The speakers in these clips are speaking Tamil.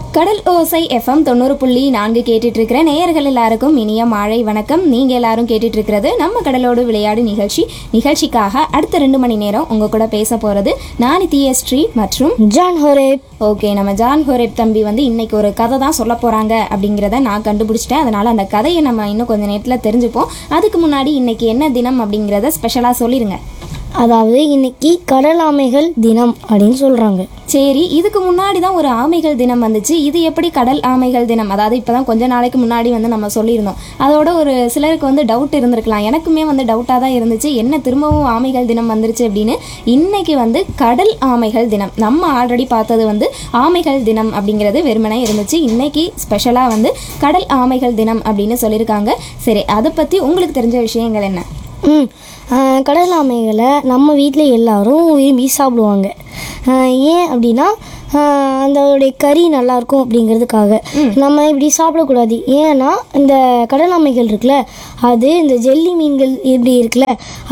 கடல் ஓசை எஃப்எம் 90.4 கேட்டுட்டு இருக்கிற நேயர்கள் எல்லாருக்கும் இனிய மாலை வணக்கம். நீங்க எல்லாரும் கேட்டுட்டு இருக்கிறது நம்ம கடலோடு விளையாடு நிகழ்ச்சிக்காக அடுத்த 2 மணி நேரம் உங்க கூட பேச போறது நான் நித்யஸ்ரீ மற்றும் ஜான் ஹோரேப். ஓகே, நம்ம ஜான் ஹோரேப் தம்பி இன்னைக்கு ஒரு கதை தான் சொல்ல போறாங்க அப்படிங்கிறத நான் கண்டுபிடிச்சிட்டேன். அதனால அந்த கதையை நம்ம இன்னும் கொஞ்சம் நேரத்தில் தெரிஞ்சுப்போம். அதுக்கு முன்னாடி இன்னைக்கு என்ன தினம் அப்படிங்கிறத ஸ்பெஷலா சொல்லிருங்க. அதாவது இன்னைக்கு கடல் ஆமைகள் தினம் அப்படின்னு சொல்றாங்க. சரி, இதுக்கு முன்னாடி தான் ஒரு ஆமைகள் தினம் வந்துச்சு. இது எப்படி கடல் ஆமைகள் தினம்? அதாவது இப்போதான் கொஞ்ச நாளைக்கு முன்னாடி நம்ம சொல்லியிருந்தோம். அதோட ஒரு சிலருக்கு டவுட் இருந்திருக்கலாம். எனக்குமே டவுட்டாக தான் இருந்துச்சு, என்ன திரும்பவும் ஆமைகள் தினம் வந்துருச்சு அப்படின்னு. இன்னைக்கு கடல் ஆமைகள் தினம். நம்ம ஆல்ரெடி பார்த்தது ஆமைகள் தினம் அப்படிங்கிறது வெறுமனே இருந்துச்சு. இன்னைக்கு ஸ்பெஷலாக கடல் ஆமைகள் தினம் அப்படின்னு சொல்லியிருக்காங்க. சரி, அதை பற்றி உங்களுக்கு தெரிஞ்ச விஷயங்கள் என்ன? கடல் ஆமைகளை நம்ம வீட்டில் எல்லாரும் விரும்பி சாப்பிடுவாங்க. ஏன் அப்படின்னா அதோடைய கறி நல்லாயிருக்கும் அப்படிங்கிறதுக்காக. நம்ம இப்படி சாப்பிடக்கூடாது. ஏன்னா இந்த கடல் ஆமைகள் இருக்குல்ல, அது இந்த ஜெல்லி மீன்கள் இப்படி இருக்குல்ல,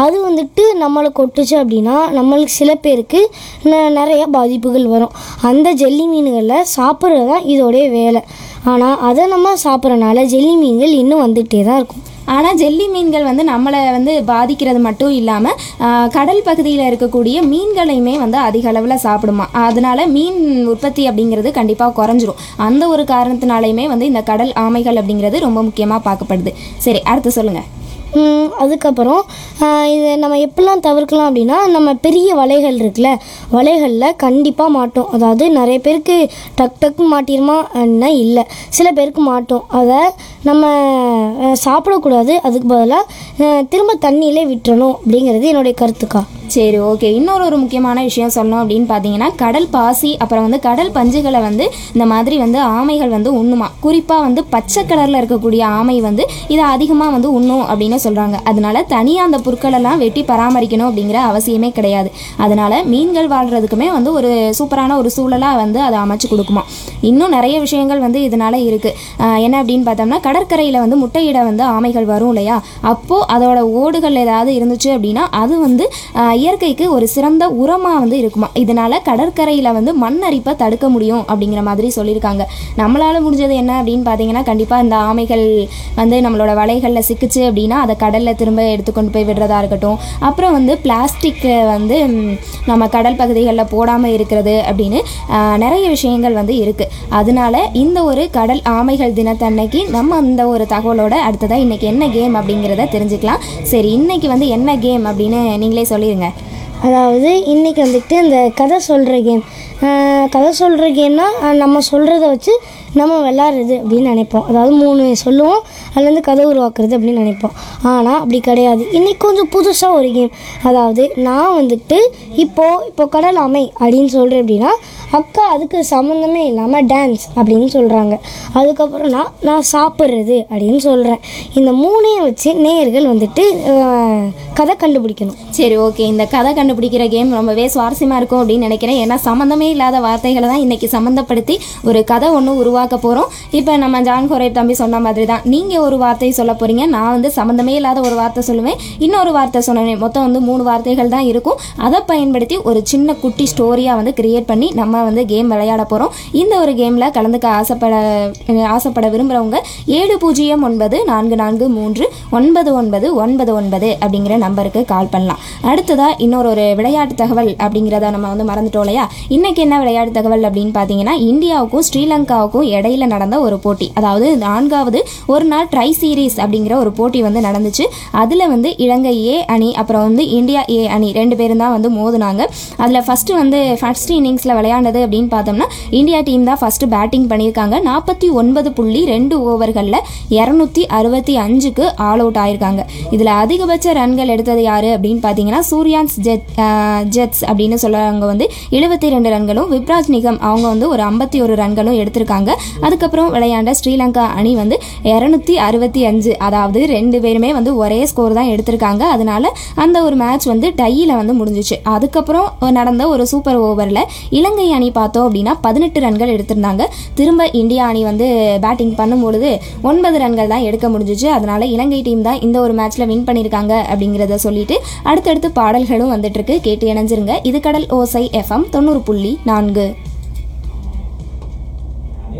அது நம்மளை கொட்டுச்சு அப்படின்னா நம்மளுக்கு சில பேருக்கு நிறைய பாதிப்புகள் வரும். அந்த ஜெல்லி மீன்களை சாப்பிட்றது தான் இதோடைய வேலை. ஆனால் அதை நம்ம சாப்பிட்றனால ஜெல்லி மீன்கள் இன்னும் வந்துகிட்டே தான் இருக்கும். ஆனால் ஜெல்லி மீன்கள் நம்மளை பாதிக்கிறது மட்டும் இல்லாமல் கடல் பகுதியில் இருக்கக்கூடிய மீன்களையுமே அதிக அளவில் சாப்பிடுமா. அதனால மீன் உற்பத்தி அப்படிங்கிறது கண்டிப்பாக குறைஞ்சிரும். அந்த ஒரு காரணத்தினாலையுமே இந்த கடல் ஆமைகள் அப்படிங்கிறது ரொம்ப முக்கியமாக பார்க்கப்படுது. சரி, அடுத்து சொல்லுங்கள். அதுக்கப்புறம் இதை நம்ம எப்படிலாம் தவிர்க்கலாம் அப்படின்னா, நம்ம பெரிய வலைகள் இருக்குல்ல, வலைகளில் கண்டிப்பாக மாட்டோம். அதாவது நிறைய பேருக்கு டக்கு மாட்டிருமா என்ன, இல்லை சில பேருக்கு மாட்டோம். அதை நம்ம சாப்பிடக்கூடாது. அதுக்கு பதிலாக திரும்ப தண்ணியிலே விட்டுறணும் அப்படிங்கிறது என்னுடைய கருத்துக்கா. சரி, ஓகே. இன்னொரு முக்கியமான விஷயம் சொல்லணும் அப்படின்னு பார்த்தீங்கன்னா, கடல் பாசி அப்புறம் கடல் பஞ்சுகளை இந்த மாதிரி ஆமைகள் உண்ணுமா. குறிப்பாக பச்சை கலரில் இருக்கக்கூடிய ஆமை இதை அதிகமாக உண்ணும் அப்படின்னு சொல்கிறாங்க. அதனால தனியாக அந்த புற்களெல்லாம் வெட்டி பராமரிக்கணும் அப்படிங்கிற அவசியமே கிடையாது. அதனால மீன்கள் வாழ்கிறதுக்குமே ஒரு சூப்பரான ஒரு சூழலாக அதை அமைச்சு கொடுக்குமா. இன்னும் நிறைய விஷயங்கள் இதனால இருக்குது. என்ன அப்படின்னு பார்த்தோம்னா, கடற்கரையில் முட்டையிட ஆமைகள் வரும் இல்லையா, அப்போது அதோட ஓடுகள் ஏதாவது இருந்துச்சு அப்படின்னா அது இயற்கைக்கு ஒரு சிறந்த உரமாக இருக்குமா. இதனால கடற்கரையில் மண் அரிப்பை தடுக்க முடியும் அப்படிங்கிற மாதிரி சொல்லியிருக்காங்க. நம்மளால் முடிஞ்சது என்ன அப்படின்னு பார்த்தீங்கன்னா, கண்டிப்பாக இந்த ஆமைகள் நம்மளோட வலைகளில் சிக்கிச்சு அப்படின்னா அதை கடலில் திரும்ப எடுத்துக்கொண்டு போய் விடுறதா இருக்கட்டும். அப்புறம் பிளாஸ்டிக்கை நம்ம கடல் பகுதிகளில் போடாமல் இருக்கிறது அப்படின்னு நிறைய விஷயங்கள் இருக்குது. அதனால இந்த ஒரு கடல் ஆமைகள் தினத்தன்னைக்கு நம்ம இந்த ஒரு தகவலோட அடுத்ததாக இன்றைக்கி என்ன கேம் அப்படிங்கிறத தெரிஞ்சுக்கலாம். சரி, இன்றைக்கி என்ன கேம் அப்படின்னு நீங்களே சொல்லிடுங்க. அதாவது இன்றைக்கி இந்த கதை சொல்கிற கேம். கதை சொல்கிற கேம்னா நம்ம சொல்கிறத வச்சு நம்ம விளாட்றது அப்படின்னு நினைப்போம். அதாவது 3 சொல்லுவோம், அதுலேருந்து கதை உருவாக்குறது அப்படின்னு நினைப்போம். ஆனால் அப்படி கிடையாது. இன்றைக்கி கொஞ்சம் புதுசாக ஒரு கேம். அதாவது நான் இப்போது கடல் ஆமை அப்படின்னு சொல்கிறேன் அப்படின்னா, அக்கா அதுக்கு சம்மந்தமே இல்லாமல் டான்ஸ் அப்படின்னு சொல்கிறாங்க. அதுக்கப்புறம் நான் சாப்பிட்றது அப்படின்னு சொல்கிறேன். இந்த 3ஐயும் வச்சு நேயர்கள் கதை கண்டுபிடிக்கணும். சரி, ஓகே. இந்த கதை கண்டுபிடிக்கிற கேம் ரொம்பவே சுவாரஸ்யமாக இருக்கும் அப்படின்னு நினைக்கிறேன். ஏன்னா சம்மந்தமே இல்லாத வார்த்தைகளை தான் இன்றைக்கி சம்மந்தப்படுத்தி ஒரு கதை ஒன்று உருவாக்க போகிறோம். இப்போ நம்ம ஜான் ஹோரேப் தம்பி சொன்ன மாதிரி தான், நீங்கள் ஒரு வார்த்தை சொல்ல போகிறீங்க, நான் சம்மந்தமே இல்லாத ஒரு வார்த்தை சொல்லுவேன், இன்னொரு வார்த்தை சொன்னேன். மொத்தம் 3 வார்த்தைகள் தான் இருக்கும். அதை பயன்படுத்தி ஒரு சின்ன குட்டி ஸ்டோரியாக கிரியேட் பண்ணி நம்ம கேம் விளையாட போகிறோம். இந்த ஒரு கேமில் கலந்துக்க ஆசைப்பட விரும்புகிறவங்க 7004439999 அப்படிங்கிற நம்பருக்கு கால் பண்ணலாம். அடுத்ததாக இன்னொரு விளையாட்டு தகவல் அப்படிங்கிறத நம்ம மறந்துட்டோம் இல்லையா. இன்னைக்கு என்ன விளையாட்டு தகவல் அப்படின்னு பார்த்தீங்கன்னா, இந்தியாவுக்கும் ஸ்ரீலங்காவுக்கும் இடையில நடந்த ஒரு போட்டி, அதாவது 4வது ஒரு நாள் ட்ரை சீரீஸ் அப்படிங்கிற ஒரு போட்டி நடந்துச்சு. அதில் இலங்கை ஏ அணி அப்புறம் இந்தியா ஏ அணி 2 பேரும் தான் மோதுனாங்க. அதில் ஃபர்ஸ்ட் இன்னிங்ஸில் விளையாண்டது அப்படின்னு பார்த்தோம்னா இந்தியா டீம் தான் ஃபர்ஸ்ட் பேட்டிங் பண்ணியிருக்காங்க. 49.2 ஓவர்களில் 265க்கு ஆல் அவுட் ஆயிருக்காங்க. இதில் அதிகபட்ச ரன்கள் எடுத்தது யாரு அப்படின்னு பார்த்தீங்கன்னா, சூர்யான்ஸ் ஜெட்ஸ் அப்படின்னு சொல்றவங்க 72 ரன்களும், விப்ராஜ் நிகம் அவங்க ஒரு 51 ரன்களும் எடுத்திருக்காங்க. அதுக்கப்புறம் விளையாண்ட ஸ்ரீலங்கா அணி 265, அதாவது 2 பேருமே ஒரே ஸ்கோர் தான் எடுத்திருக்காங்க. அதனால அந்த ஒரு மேட்ச் டையில் முடிஞ்சிச்சு. அதுக்கப்புறம் நடந்த ஒரு சூப்பர் ஓவரில் இலங்கை அணி பார்த்தோம் அப்படின்னா 18 ரன்கள் எடுத்திருந்தாங்க. திரும்ப இந்தியா அணி பேட்டிங் பண்ணும்பொழுது 9 ரன்கள் தான் எடுக்க முடிஞ்சிச்சு. அதனால இலங்கை டீம் தான் இந்த ஒரு மேட்ச்ல வின் பண்ணியிருக்காங்க அப்படிங்கிறத சொல்லிட்டு அடுத்தடுத்து பாடல்களும் வந்துட்டு இருக்கு. கேட்டு இணைஞ்சிருங்க. இது கடல் ஓசை எஃப்எம் 90.4.